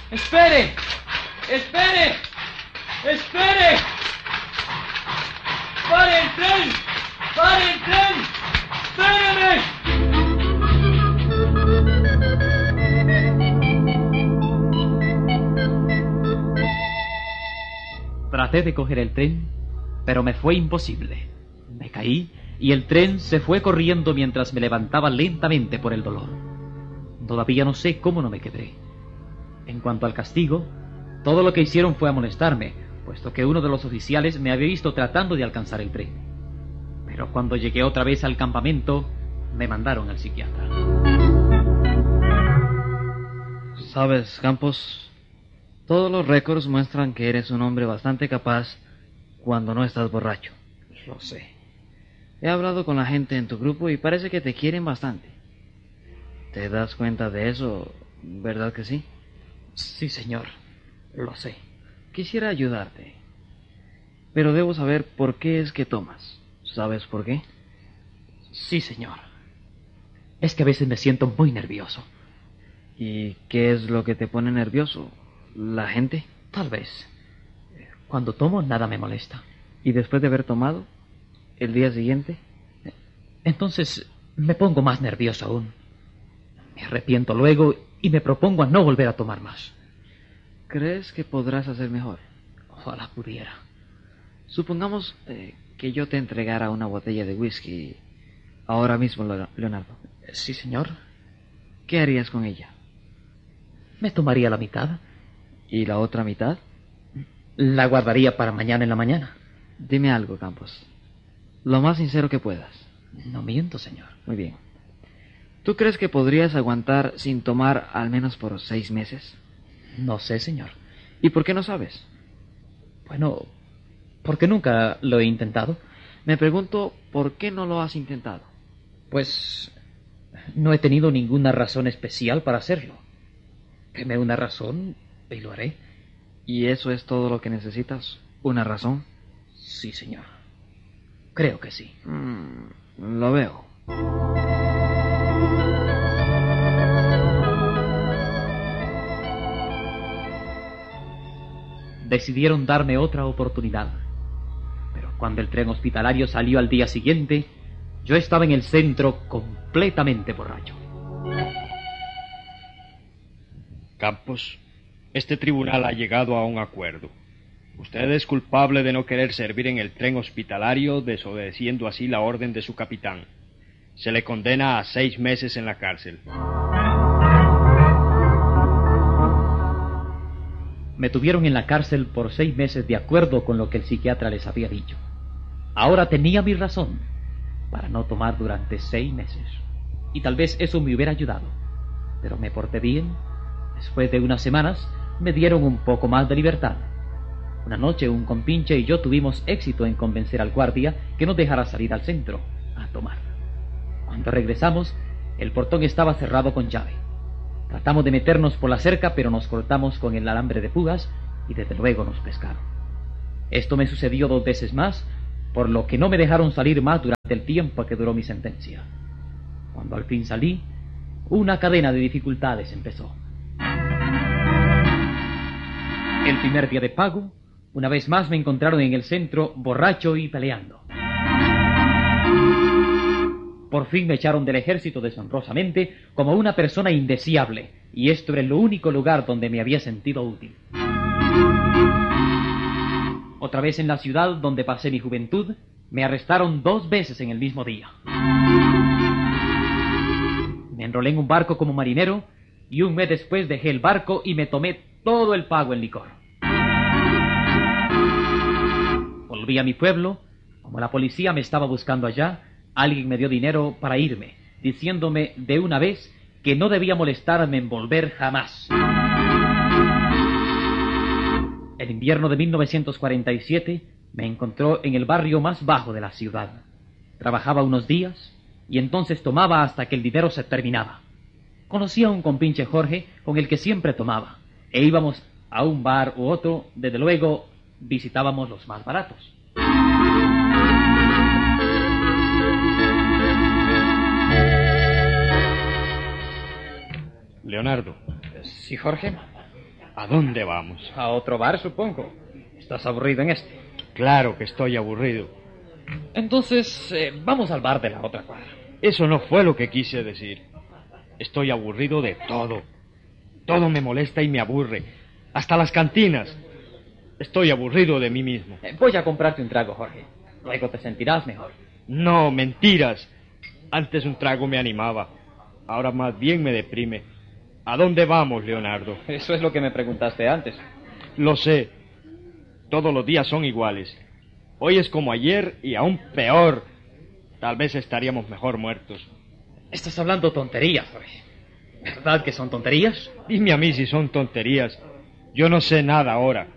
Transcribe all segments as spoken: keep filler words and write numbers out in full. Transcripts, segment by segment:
¡Espere! ¡Espere! ¡Espere! ¡Pare el tren! ¡Pare el tren! ¡Espéreme! Traté de coger el tren, pero me fue imposible. Me caí y el tren se fue corriendo mientras me levantaba lentamente por el dolor. Todavía no sé cómo no me quebré. En cuanto al castigo, todo lo que hicieron fue amonestarme, puesto que uno de los oficiales me había visto tratando de alcanzar el tren. Pero cuando llegué otra vez al campamento, me mandaron al psiquiatra. Sabes, Campos, todos los récords muestran que eres un hombre bastante capaz cuando no estás borracho. Lo sé. He hablado con la gente en tu grupo y parece que te quieren bastante. ¿Te das cuenta de eso, verdad que sí? Sí, señor. Lo sé. Quisiera ayudarte, pero debo saber por qué es que tomas. ¿Sabes por qué? Sí, señor. Es que a veces me siento muy nervioso. ¿Y qué es lo que te pone nervioso? ¿La gente? Tal vez. Cuando tomo, nada me molesta. ¿Y después de haber tomado? ¿El día siguiente? Entonces me pongo más nervioso aún. Me arrepiento luego y me propongo a no volver a tomar más. ¿Crees que podrás hacer mejor? Ojalá pudiera. Supongamos eh, que yo te entregara una botella de whisky ahora mismo, Leonardo. Sí, señor. ¿Qué harías con ella? Me tomaría la mitad. ¿Y la otra mitad? La guardaría para mañana en la mañana. Dime algo, Campos. Lo más sincero que puedas. No miento, señor. Muy bien. ¿Tú crees que podrías aguantar sin tomar al menos por seis meses? No sé, señor. ¿Y por qué no sabes? Bueno, porque nunca lo he intentado. Me pregunto, ¿por qué no lo has intentado? Pues no he tenido ninguna razón especial para hacerlo. Deme una razón y lo haré. ¿Y eso es todo lo que necesitas? ¿Una razón? Sí, señor. Creo que sí. Mm, lo veo. Decidieron darme otra oportunidad. Pero cuando el tren hospitalario salió al día siguiente, yo estaba en el centro completamente borracho. Campos, este tribunal ha llegado a un acuerdo. Usted es culpable de no querer servir en el tren hospitalario, desobedeciendo así la orden de su capitán. Se le condena a seis meses en la cárcel. Me tuvieron en la cárcel por seis meses de acuerdo con lo que el psiquiatra les había dicho. Ahora tenía mi razón para no tomar durante seis meses. Y tal vez eso me hubiera ayudado. Pero me porté bien. Después de unas semanas me dieron un poco más de libertad. Una noche un compinche y yo tuvimos éxito en convencer al guardia que nos dejara salir al centro a tomar. Cuando regresamos, el portón estaba cerrado con llave. Tratamos de meternos por la cerca, pero nos cortamos con el alambre de púas y desde luego nos pescaron. Esto me sucedió dos veces más, por lo que no me dejaron salir más durante el tiempo que duró mi sentencia. Cuando al fin salí, una cadena de dificultades empezó. El primer día de pago, una vez más me encontraron en el centro borracho y peleando. Por fin me echaron del ejército deshonrosamente como una persona indeseable, y esto era el único lugar donde me había sentido útil. Otra vez en la ciudad donde pasé mi juventud, me arrestaron dos veces en el mismo día. Me enrolé en un barco como marinero, y un mes después dejé el barco y me tomé todo el pago en licor. Volví a mi pueblo. Como la policía me estaba buscando allá, alguien me dio dinero para irme, diciéndome de una vez que no debía molestarme en volver jamás. El invierno de mil novecientos cuarenta y siete me encontró en el barrio más bajo de la ciudad. Trabajaba unos días y entonces tomaba hasta que el dinero se terminaba. Conocí a un compinche Jorge con el que siempre tomaba, e íbamos a un bar u otro. Desde luego visitábamos los más baratos. Leonardo. Sí, Jorge. ¿A dónde vamos? A otro bar, supongo. ¿Estás aburrido en este? Claro que estoy aburrido. Entonces, eh, vamos al bar de la otra cuadra. Eso no fue lo que quise decir. Estoy aburrido de todo. Todo me molesta y me aburre. Hasta las cantinas. Estoy aburrido de mí mismo. Eh, voy a comprarte un trago, Jorge. Luego te sentirás mejor. No, mentiras. Antes un trago me animaba. Ahora más bien me deprime. ¿A dónde vamos, Leonardo? Eso es lo que me preguntaste antes. Lo sé. Todos los días son iguales. Hoy es como ayer y aún peor. Tal vez estaríamos mejor muertos. Estás hablando tonterías, Jorge. ¿Verdad que son tonterías? Dime a mí si son tonterías. Yo no sé nada ahora.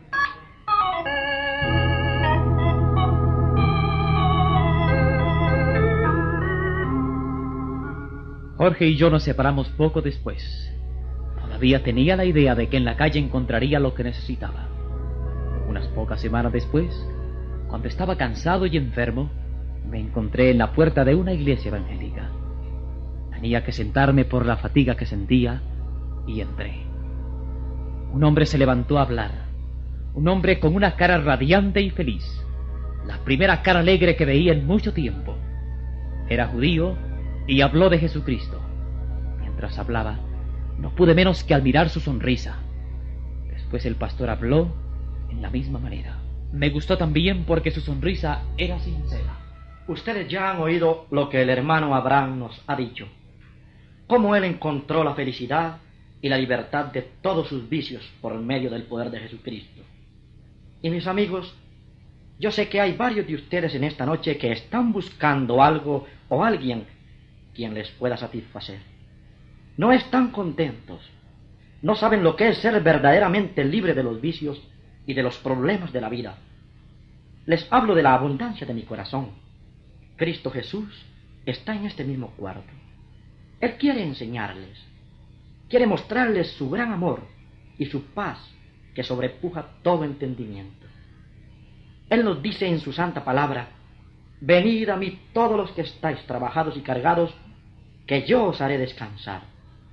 Jorge y yo nos separamos poco después. Todavía tenía la idea de que en la calle encontraría lo que necesitaba. Unas pocas semanas después, cuando estaba cansado y enfermo, me encontré en la puerta de una iglesia evangélica. Tenía que sentarme por la fatiga que sentía y entré. Un hombre se levantó a hablar. Un hombre con una cara radiante y feliz. La primera cara alegre que veía en mucho tiempo. Era judío y habló de Jesucristo. Mientras hablaba, no pude menos que admirar su sonrisa. Después el pastor habló en la misma manera. Me gustó también porque su sonrisa era sincera. Ustedes ya han oído lo que el hermano Abraham nos ha dicho. Cómo él encontró la felicidad y la libertad de todos sus vicios por medio del poder de Jesucristo. Y mis amigos, yo sé que hay varios de ustedes en esta noche que están buscando algo o alguien quien les pueda satisfacer. No están contentos. No saben lo que es ser verdaderamente libre de los vicios y de los problemas de la vida. Les hablo de la abundancia de mi corazón. Cristo Jesús está en este mismo cuarto. Él quiere enseñarles, quiere mostrarles su gran amor y su paz que sobrepuja todo entendimiento. Él nos dice en su santa palabra: venid a mí todos los que estáis trabajados y cargados, que yo os haré descansar.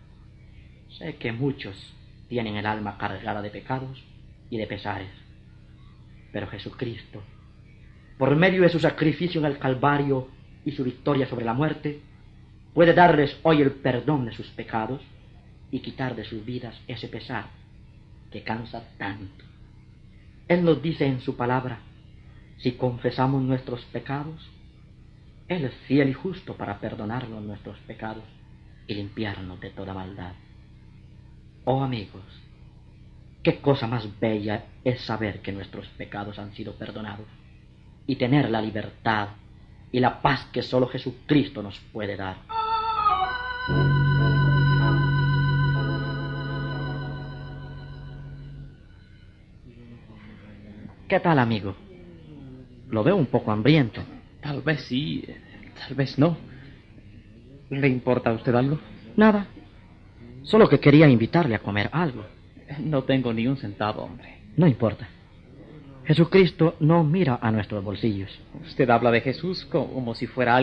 Sé que muchos tienen el alma cargada de pecados y de pesares, pero Jesucristo, por medio de su sacrificio en el Calvario y su victoria sobre la muerte, puede darles hoy el perdón de sus pecados y quitar de sus vidas ese pesar que cansa tanto. Él nos dice en su palabra: si confesamos nuestros pecados, Él es fiel y justo para perdonarnos nuestros pecados y limpiarnos de toda maldad. Oh amigos, qué cosa más bella es saber que nuestros pecados han sido perdonados y tener la libertad y la paz que solo Jesucristo nos puede dar. ¿Qué tal, amigo? Lo veo un poco hambriento. Tal vez sí, tal vez no. ¿Le importa a usted algo? Nada. Solo que quería invitarle a comer algo. No tengo ni un centavo, hombre. No importa. Jesucristo no mira a nuestros bolsillos. Usted habla de Jesús como si fuera